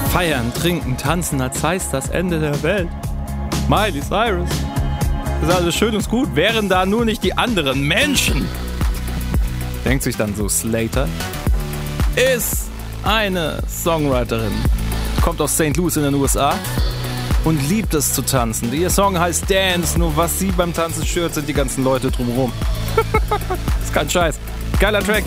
Feiern, trinken, tanzen, als heißt das Ende der Welt. Miley Cyrus. Das ist alles schön und gut, wären da nur nicht die anderen Menschen. Denkt sich dann so Slater. Ist eine Songwriterin. Kommt aus St. Louis in den USA und liebt es zu tanzen. Ihr Song heißt Dance, nur was sie beim Tanzen stört, sind die ganzen Leute drumherum. Ist kein Scheiß. Geiler Track.